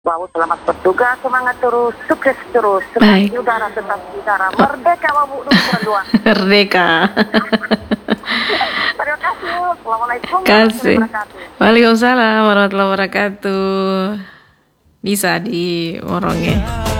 Wow, selamat bertugas, semangat terus, sukses terus. Seperti Baik. udara tetap di udara. Merdeka, Wabu, dulu berdua. Merdeka. Terima kasih. Assalamualaikum warahmatullahi Kasih. wabarakatuh. Waalaikumsalam warahmatullahi wabarakatuh. Bisa diorongnya.